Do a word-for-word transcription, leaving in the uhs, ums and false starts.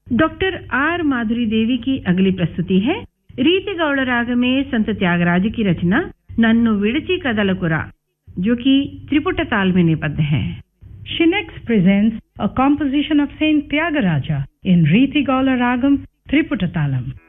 Doctor R माधुरी देवी की अगली प्रस्तुति है रीति गौड़ राग में संत त्यागराज की रचना नन्नु विड़ची कदलकुरा, जो कि त्रिपुट ताल में निबद्ध है। She next presents a composition of Saint Tyagaraja in Riti Gaula Ragam Triputatalam.